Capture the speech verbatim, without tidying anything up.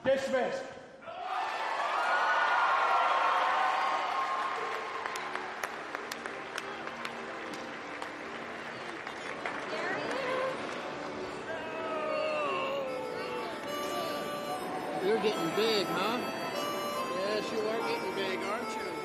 Dismissed. You're getting big, huh? Yes, you are getting big, aren't you?